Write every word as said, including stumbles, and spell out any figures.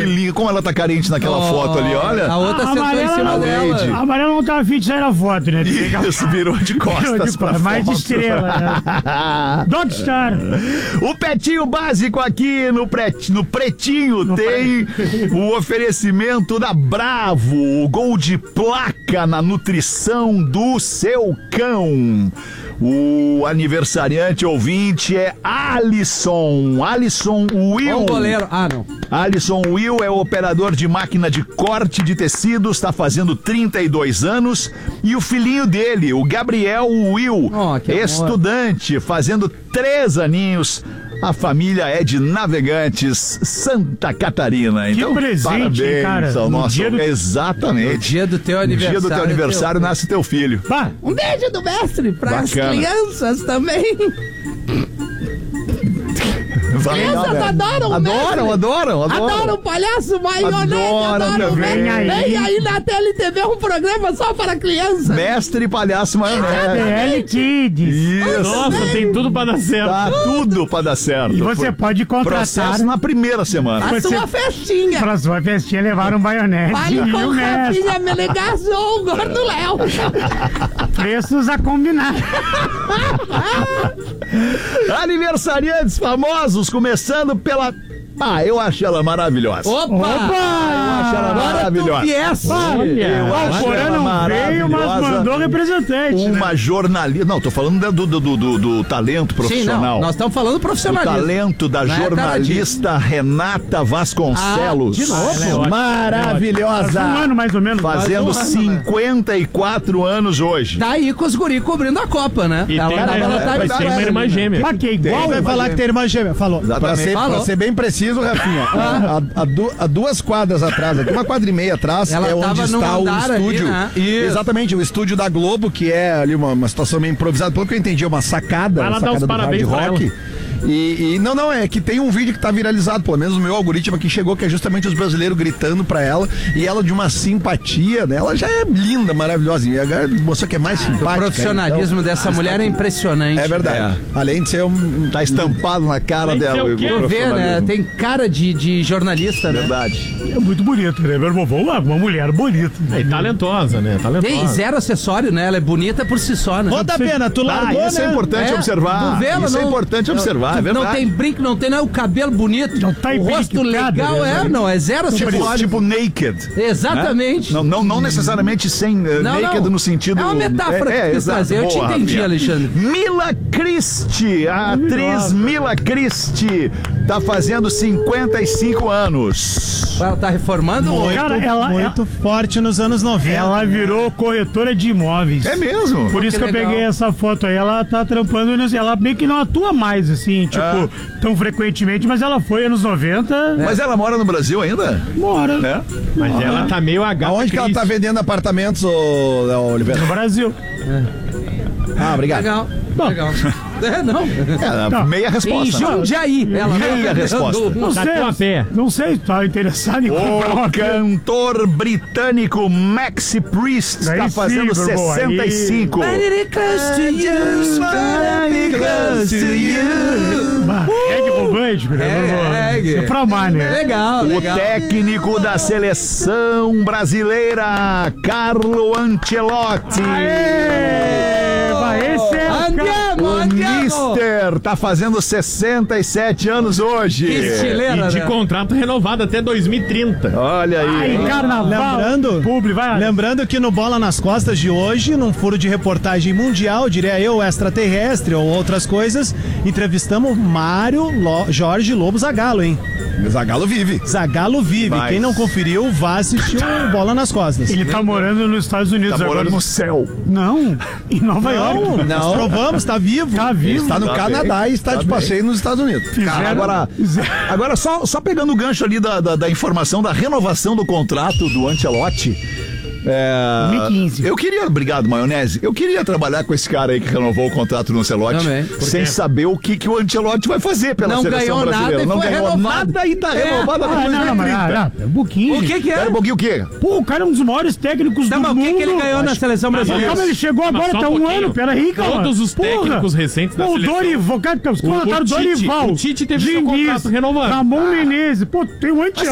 lindo. Como ela tá carente naquela oh, foto ali, olha. A outra a sentou em cima não, dela. A amarela não tava afim de sair na foto, né? Isso, virou de costas virou de pra mais foto. de estrela, né? Dogstar. O Pretinho Básico aqui no, pret, no Pretinho no tem pre... o oferecimento da Bravo, o gol de placa na nutrição do seu cão. O aniversariante ouvinte é Alisson. Alisson Will. O goleiro. Ah, não. Alisson Will é operador de máquina de corte de tecidos, está fazendo trinta e dois anos. E o filhinho dele, o Gabriel Will, oh, estudante, fazendo três aninhos. A família é de Navegantes, Santa Catarina. Que então, presente, parabéns cara. ao No nosso... dia do... Exatamente. No dia do teu aniversário. No dia do teu aniversário teu... nasce teu filho. Bah, um beijo do mestre para as crianças também. Crianças adoram, adoram, adoram, adoram, adoram. Adoram o palhaço maionete, adoram. adoram vem aí. Vem aí na T L T V um programa só para crianças. Mestre Palhaço Maionete. T L Kids. Isso. Nossa, tem tudo pra dar certo. Tá tudo pra dar certo. E você pode contratar. Processo na primeira semana. Pra sua festinha. Pra sua festinha levar um maionete. Vale com Rafinha Menegasso ou o Gordo Léo. Preços a combinar. Aniversariantes famosos, começando pela... Ah, eu acho ela maravilhosa. Opa! Opa! Eu acho ela maravilhosa. Olha, eu acho o Porã não veio, mas mandou representante. Uma né? jornalista... Não, tô falando do, do, do, do, do talento profissional. Sim, não, nós estamos falando profissionalismo. O talento da não jornalista é Renata Vasconcelos. Ah, de novo? É maravilhosa. Faz um ano mais ou menos. Fazendo um ano, cinquenta e quatro né? anos hoje. Tá aí com os guri cobrindo a Copa, né? E ela, tem, ela, ela tá vai ter uma irmã gêmea. Mas que igual vai falar que tem irmã gêmea. Falou. Pra ser, pra ser bem preciso, Rafinha, a, a, a, du, a duas quadras atrás, aqui uma quadra e meia atrás, ela é onde está o estúdio. Ali, né? Exatamente, o estúdio da Globo, que é ali uma, uma situação meio improvisada. Pelo que eu entendi, é uma sacada, uma sacada do hard rock. E, e não, não, é que tem um vídeo que tá viralizado, pelo menos o meu algoritmo aqui chegou, que é justamente os brasileiros gritando pra ela, e ela de uma simpatia, né? Ela já é linda, maravilhosa, e agora mostrou que é mais simpática. O profissionalismo então, dessa mulher é impressionante. É verdade. É. Além de ser um... Tá estampado na cara Tem dela. Tu vê, né? Tem cara de, de jornalista, né? Verdade. É muito bonito, né? Meu irmão, uma mulher bonita. É, e talentosa, né? Talentosa. Tem zero acessório, né? Ela é bonita por si só, né? Roda a pena, tu largou, ah, isso né? é importante é, observar. Vê-la, isso não, é importante não, observar, é verdade. Não tem brinco, não tem, não é o cabelo bonito. Não tá o rosto legal, né? é, não, é zero acessório. Tipo, tipo naked. Exatamente. Né? Não, não, não necessariamente sem uh, não, naked não. no sentido... É uma metáfora é, que é, quis trazer, eu te boa, entendi, Rafinha. Alexandre. Mila Christie, a atriz Mila Christie, tá fazendo cinquenta e cinco anos. Ela tá reformando? Muito, Cara, ela, muito ela, forte nos anos noventa. Ela virou corretora de imóveis. É mesmo? Por isso que que, eu legal. peguei essa foto aí. Ela tá trampando, ela meio que não atua mais, assim, tipo, Ah. tão frequentemente, mas ela foi anos noventa. Mas ela mora no Brasil ainda? Mora. É? Mas ela tá meio H. Aonde que ela tá vendendo apartamentos, ô, Oliveira? No Brasil. Ah, obrigado. Legal, legal. É, não. É, Não. meia Em resposta. né? Jundiaí. Ela Meia resposta. Não Tá sei, com a pé. não sei, tá interessado em comprar O uma cantor britânico Maxi Priest Aí está sim, fazendo meu irmão, sessenta e cinco. Bah, reggae romântico, né? meu irmão? reggae. Isso é pra amar, né? Legal, O legal. técnico da seleção brasileira, Carlo Ancelotti. Aê! Bah, esse é o cara. Andiamo, O andiamo. Mister tá fazendo sessenta e sete anos hoje. Que estileira, E de né? contrato renovado até dois mil e trinta. Olha aí. Ai, carnaval. Lembrando, Publi, vai. lembrando que no Bola nas Costas de hoje, num furo de reportagem mundial, diria eu, extraterrestre ou outras coisas, entrevistamos Mário Lo- Jorge Lobo Zagallo, hein? Zagallo vive. Zagallo vive. Mas- Quem não conferiu, vá assistir o Bola nas Costas. Ele tá morando nos Estados Unidos Tá agora. morando no céu. Não, em Nova York. Não, nós provamos, tá vivo. Tá vivo. Está no Tá Canadá bem, e está tá de bem. passeio nos Estados Unidos. Cara, Fizeram- agora, fizeram- agora só, só pegando o gancho ali da, da, da informação da renovação do contrato do Ancelotti. É, dois mil e quinze. eu queria, obrigado, Maionese. Eu queria trabalhar com esse cara aí que renovou o contrato do Ancelotti, Também. sem saber o que, que o Ancelotti vai fazer pela Não seleção ganhou brasileira. nada e não foi ganhou renovado. nada e tá É. renovado até Ah, não, não, mas dois mil e trinta. ah, não, é um pouquinho. O que que é? Pera um pouquinho, o quê? Pô, o cara é um dos maiores técnicos Tá, do mas o mundo. que, que ele ganhou na seleção brasileira? Calma, ele chegou Mas agora, só tá um um pouquinho. ano, peraí, calma. Todos os Porra. técnicos recentes da Pô, o seleção. Dorival, cara, os O- o contrataram Tite- Dorival. o Tite teve seu Diniz, contrato renovado. Ramon Menezes, pô, tem um anti